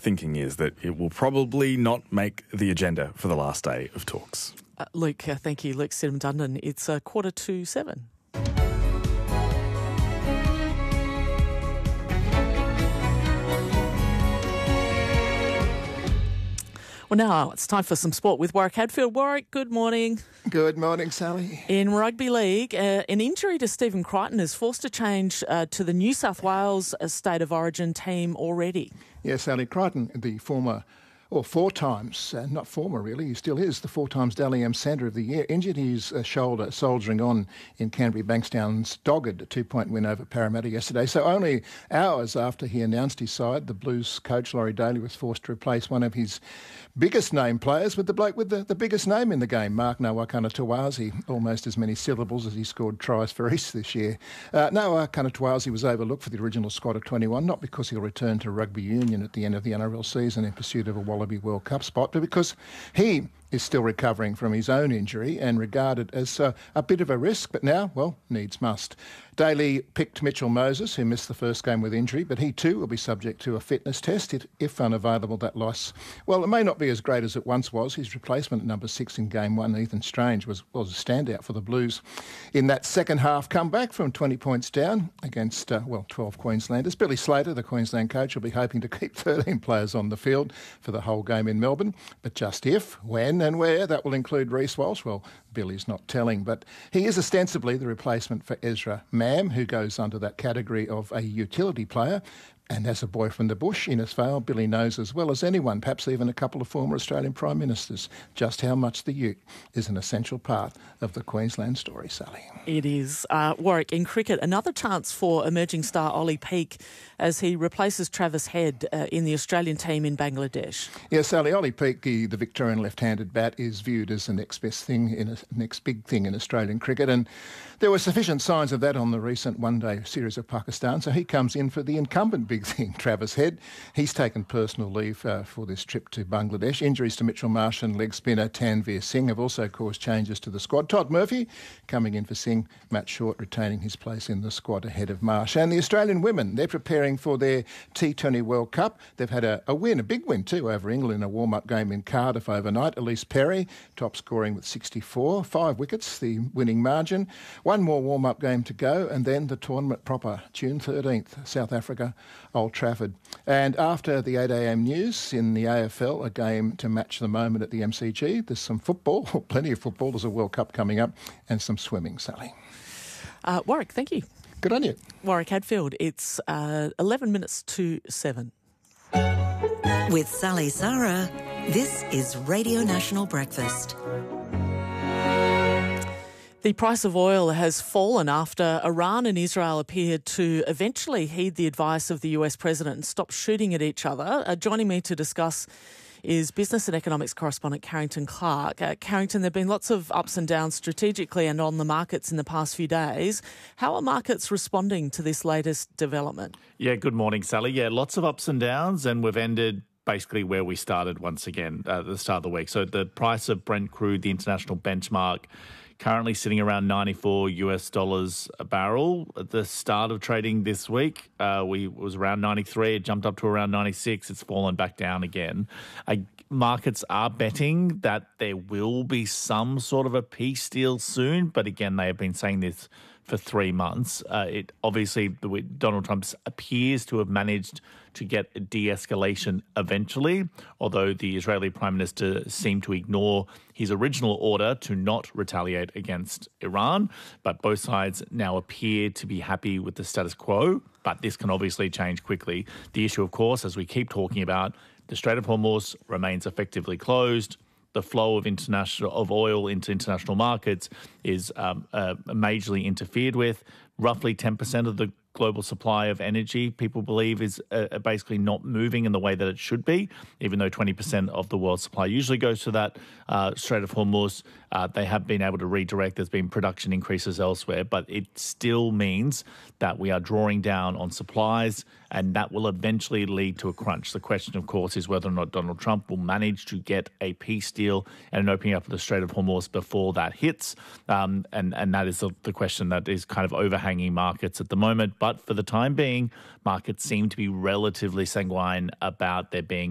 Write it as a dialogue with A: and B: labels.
A: thinking is that it will probably not make the agenda for the last day of talks.
B: Luke, thank you. Luke Stidham-Dundon. It's 6:45. Well, now it's time for some sport with Warwick Hadfield. Warwick, good morning.
C: Good morning, Sally.
B: In rugby league, an injury to Stephen Crichton has forced a change to the New South Wales State of Origin team already.
C: Yes, Sally Crichton, the former, or four times, not former really, he still is, the four times Dally M Centre of the Year, injured his shoulder soldiering on in Canterbury Bankstown's dogged 2-point win over Parramatta yesterday. So only hours after he announced his side, the Blues coach Laurie Daly was forced to replace one of his biggest name players with the bloke with the biggest name in the game, Mark Nawaqanatuwazi, almost as many syllables as he scored tries for East this year. Nawaqanatuwazi was overlooked for the original squad of 21, not because he'll return to rugby union at the end of the NRL season in pursuit of a Wallaby World Cup spot, but because he is still recovering from his own injury and regarded as a bit of a risk, but now, well, needs must. Daly picked Mitchell Moses, who missed the first game with injury, but he too will be subject to a fitness test. If unavailable, that loss, well, it may not be as great as it once was. His replacement at number 6 in game 1, Ethan Strange, was a standout for the Blues in that second half comeback from 20 points down against, 12 Queenslanders. Billy Slater, the Queensland coach, will be hoping to keep 13 players on the field for the whole game in Melbourne, but just if, when and where that will include Reece Walsh, well, Billy's not telling, but he is ostensibly the replacement for Ezra Mam, who goes under that category of a utility player. And as a boy from the bush, Innes Vale, Billy knows as well as anyone, perhaps even a couple of former Australian Prime Ministers, just how much the ute is an essential part of the Queensland story, Sally.
B: It is. Warwick, in cricket, another chance for emerging star Ollie Peake as he replaces Travis Head in the Australian team in Bangladesh.
C: Yes, Sally, Ollie Peake, the Victorian left-handed bat, is viewed as the next best thing, next big thing in Australian cricket, and there were sufficient signs of that on the recent one-day series of Pakistan, so he comes in for the incumbent big thing, Travis Head. He's taken personal leave for this trip to Bangladesh. Injuries to Mitchell Marsh and leg spinner Tanveer Singh have also caused changes to the squad. Todd Murphy coming in for Singh, Matt Short retaining his place in the squad ahead of Marsh. And the Australian women, they're preparing for their T20 World Cup. They've had a win, a big win too, over England in a warm-up game in Cardiff overnight. Elise Perry, top scoring with 64, 5 wickets, the winning margin. One more warm-up game to go, and then the tournament proper, June 13th, South Africa, Old Trafford. And after the 8 a.m. news in the AFL, a game to match the moment at the MCG, there's some football, plenty of football. There's a World Cup coming up and some swimming, Sally.
B: Warwick, thank you.
C: Good on you.
B: Warwick Hadfield, it's 11 minutes to 7.
D: With Sally Sarah, this is Radio National Breakfast.
B: The price of oil has fallen after Iran and Israel appeared to eventually heed the advice of the US president and stop shooting at each other. Joining me to discuss is business and economics correspondent Carrington Clark. Carrington, there have been lots of ups and downs strategically and on the markets in the past few days. How are markets responding to this latest development?
E: Yeah, good morning, Sally. Yeah, lots of ups and downs, and we've ended basically where we started once again at the start of the week. So the price of Brent crude, the international benchmark, currently sitting around $94 a barrel. At the start of trading this week, was around 93. It jumped up to around 96. It's fallen back down again. Markets are betting that there will be some sort of a peace deal soon, but again, they have been saying this for 3 months. Donald Trump appears to have managed to get a de-escalation eventually, although the Israeli Prime Minister seemed to ignore his original order to not retaliate against Iran. But both sides now appear to be happy with the status quo, but this can obviously change quickly. The issue, of course, as we keep talking about, the Strait of Hormuz remains effectively closed. The flow of oil into international markets is majorly interfered with. Roughly 10% of the global supply of energy, people believe, is basically not moving in the way that it should be, even though 20% of the world's supply usually goes to that Strait of Hormuz. They have been able to redirect. There's been production increases elsewhere, but it still means that we are drawing down on supplies, and that will eventually lead to a crunch. The question, of course, is whether or not Donald Trump will manage to get a peace deal and an opening up of the Strait of Hormuz before that hits. And that is the question that is kind of overhanging markets at the moment. But for the time being, markets seem to be relatively sanguine about there being